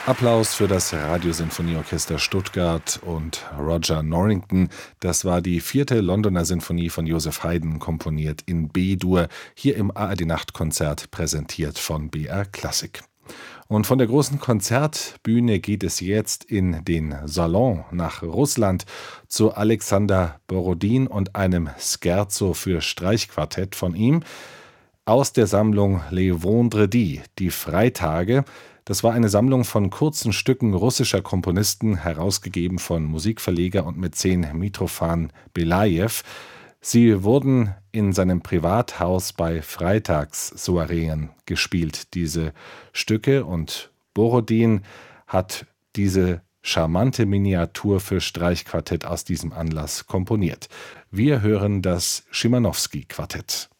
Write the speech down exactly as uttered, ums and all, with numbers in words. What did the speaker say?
Applaus für das Radiosinfonieorchester Stuttgart und Roger Norrington. Das war die vierte Londoner Sinfonie von Joseph Haydn, komponiert in B-Dur, hier im A R D-Nachtkonzert, präsentiert von B R Klassik. Und von der großen Konzertbühne geht es jetzt in den Salon nach Russland zu Alexander Borodin und einem Scherzo für Streichquartett von ihm aus der Sammlung Les Vendredis, die Freitage. Das war eine Sammlung von kurzen Stücken russischer Komponisten, herausgegeben von Musikverleger und Mäzen Mitrofan Belajew. Sie wurden in seinem Privathaus bei Freitagssoireen gespielt, diese Stücke, und Borodin hat diese charmante Miniatur für Streichquartett aus diesem Anlass komponiert. Wir hören das Schimanowski-Quartett.